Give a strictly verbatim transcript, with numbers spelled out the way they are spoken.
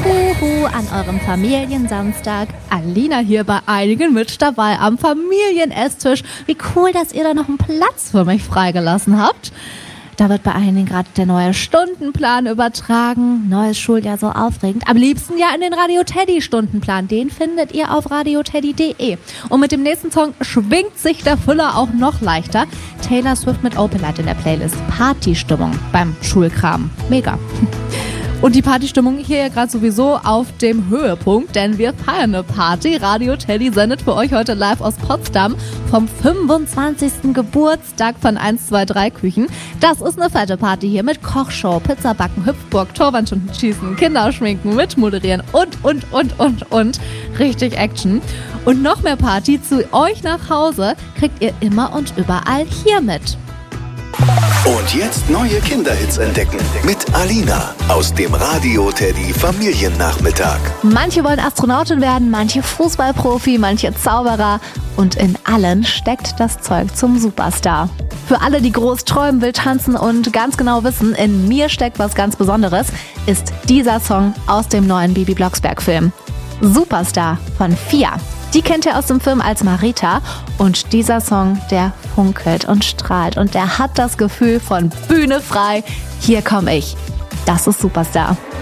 Uhu an eurem Familiensamstag. Alina hier bei einigen mit dabei am Familienesstisch. Wie cool, dass ihr da noch einen Platz für mich freigelassen habt. Da wird bei einigen gerade der neue Stundenplan übertragen. Neues Schuljahr, so aufregend. Am liebsten ja in den Radio Teddy Stundenplan. Den findet ihr auf radioteddy punkt de. Und mit dem nächsten Song schwingt sich der Füller auch noch leichter. Taylor Swift mit Open Light in der Playlist. Partystimmung beim Schulkram. Mega. Und die Partystimmung hier ja gerade sowieso auf dem Höhepunkt, denn wir feiern eine Party. Radio Teddy sendet für euch heute live aus Potsdam vom fünfundzwanzigsten Geburtstag von eins zwei drei Küchen. Das ist eine fette Party hier mit Kochshow, Pizzabacken, Hüpfburg, Torwandstunden schießen, Kinderschminken, mitmoderieren und, und, und, und, und. Richtig Action. Und noch mehr Party zu euch nach Hause kriegt ihr immer und überall hier mit. Und jetzt neue Kinderhits entdecken mit Alina aus dem Radio Teddy Familiennachmittag. Manche wollen Astronautin werden, manche Fußballprofi, manche Zauberer und in allen steckt das Zeug zum Superstar. Für alle, die groß träumen, wild tanzen und ganz genau wissen, in mir steckt was ganz Besonderes, ist dieser Song aus dem neuen Bibi Blocksberg-Film. Superstar von Fia. Die kennt ihr aus dem Film als Marita und dieser Song, der funkelt und strahlt und der hat das Gefühl von Bühne frei. Hier komme ich. Das ist Superstar.